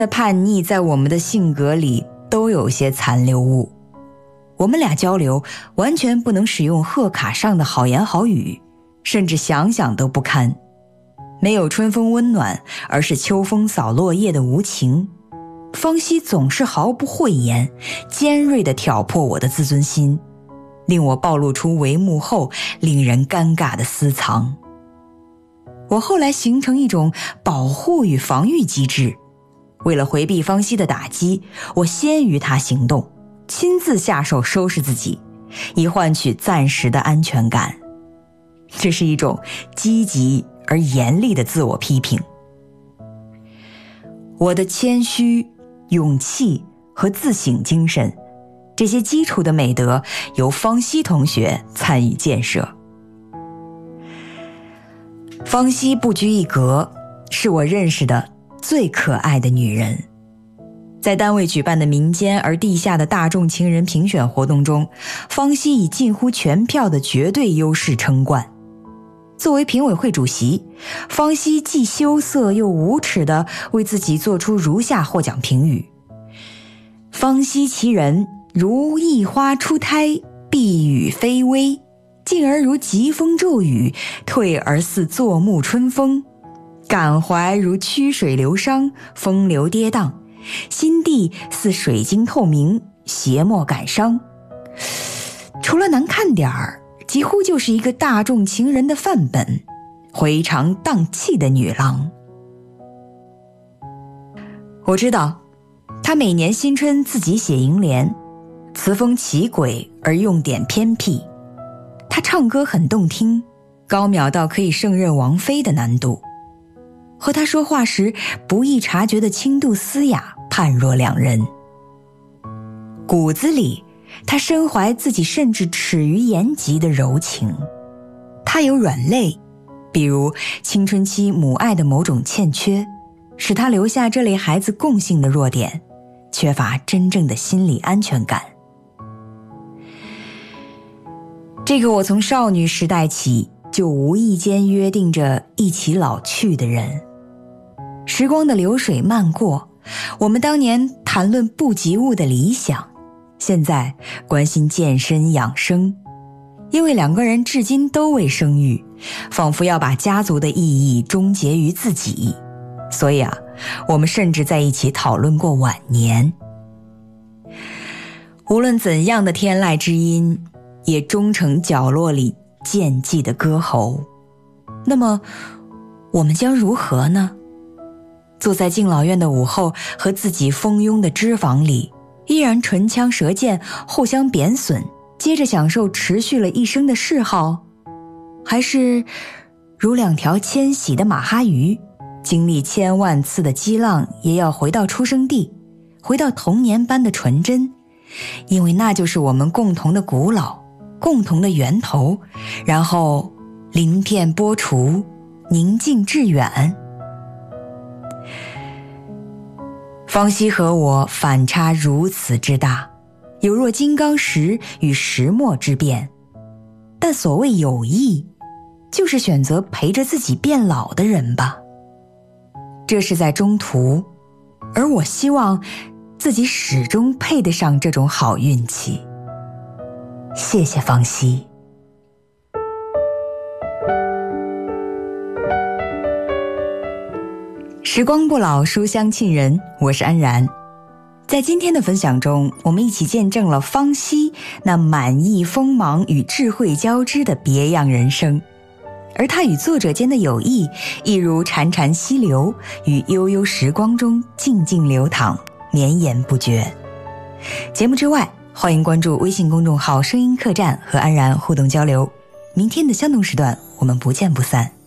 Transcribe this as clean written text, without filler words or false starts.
叛逆在我们的性格里都有些残留物。我们俩交流完全不能使用贺卡上的好言好语，甚至想想都不堪。没有春风温暖，而是秋风扫落叶的无情。方熙总是毫不讳言，尖锐地挑破我的自尊心，令我暴露出帷幕后令人尴尬的私藏。我后来形成一种保护与防御机制，为了回避方熙的打击，我先于他行动，亲自下手收拾自己，以换取暂时的安全感。这是一种积极而严厉的自我批评。我的谦虚、勇气和自省精神，这些基础的美德由方熙同学参与建设。方熙不拘一格，是我认识的最可爱的女人。在单位举办的民间而地下的大众情人评选活动中，方熙以近乎全票的绝对优势称冠。作为评委会主席，方熙既羞涩又无耻地为自己做出如下获奖评语：方熙其人，如一花初胎，碧羽飞微，进而如疾风骤雨，退而似坐沐春风，感怀如曲水流觞，风流跌宕，心地似水晶透明，邪莫感伤。除了难看点儿，几乎就是一个大众情人的范本，回肠荡气的女郎。我知道她每年新春自己写楹联，词风奇诡而用典偏僻。她唱歌很动听，高渺到可以胜任王妃的难度。和她说话时不易察觉的轻度嘶哑判若两人。骨子里他深怀自己甚至耻于言及的柔情。他有软肋，比如青春期母爱的某种欠缺，使他留下这类孩子共性的弱点，缺乏真正的心理安全感。这个我从少女时代起就无意间约定着一起老去的人。时光的流水漫过，我们当年谈论不及物的理想，现在关心健身养生。因为两个人至今都未生育，仿佛要把家族的意义终结于自己，所以我们甚至在一起讨论过晚年。无论怎样的天籁之音，也终成角落里渐寂的歌喉。那么我们将如何呢？坐在敬老院的午后，和自己蜂拥的脂肪里，依然唇枪舌剑，互相贬损，接着享受持续了一生的嗜好？还是如两条迁徙的马哈鱼，经历千万次的激浪，也要回到出生地，回到童年般的纯真，因为那就是我们共同的古老，共同的源头，然后鳞片剥除，宁静致远。方熙和我反差如此之大，有若金刚石与石墨之变。但所谓友谊，就是选择陪着自己变老的人吧。这是在中途，而我希望自己始终配得上这种好运气。谢谢方熙。时光不老，书香沁人，我是安然。在今天的分享中，我们一起见证了方熙那满溢锋芒与智慧交织的别样人生，而他与作者间的友谊亦如潺潺溪流，于悠悠时光中静静流淌，绵延不绝。节目之外，欢迎关注微信公众号声音客栈和安然互动交流。明天的相同时段，我们不见不散。